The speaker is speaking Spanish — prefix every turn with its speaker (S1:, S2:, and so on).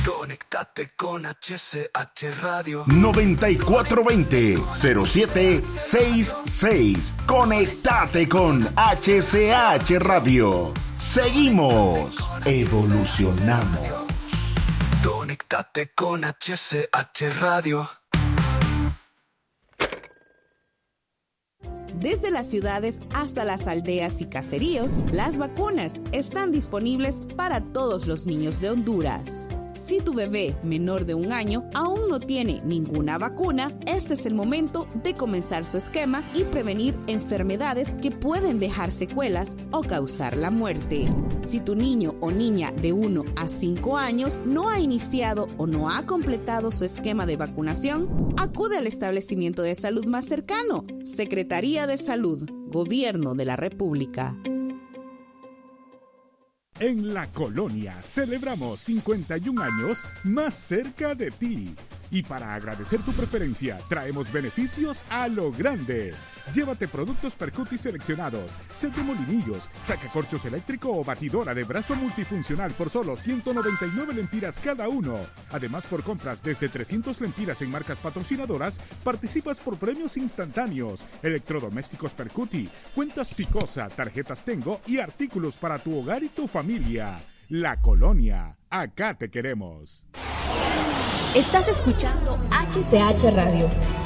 S1: Conéctate con HCH Radio
S2: 9420-0766. Conéctate con HCH Radio. Seguimos evolucionando.
S1: Conéctate con HCH Radio.
S3: Desde las ciudades hasta las aldeas y caseríos, las vacunas están disponibles para todos los niños de Honduras. Si tu bebé menor de 1 año aún no tiene ninguna vacuna, este es el momento de comenzar su esquema y prevenir enfermedades que pueden dejar secuelas o causar la muerte. Si tu niño o niña de 1 a 5 años no ha iniciado o no ha completado su esquema de vacunación, acude al establecimiento de salud más cercano. Secretaría de Salud, Gobierno de la República.
S4: En La Colonia celebramos 51 años más cerca de ti. Y para agradecer tu preferencia, traemos beneficios a lo grande. Llévate productos Percuti seleccionados, set de molinillos, sacacorchos eléctrico o batidora de brazo multifuncional por solo 199 lempiras cada uno. Además, por compras desde 300 lempiras en marcas patrocinadoras, participas por premios instantáneos, electrodomésticos Percuti, cuentas Picosa, tarjetas Tengo y artículos para tu hogar y tu familia. La Colonia, acá te queremos.
S5: Estás escuchando HCH Radio.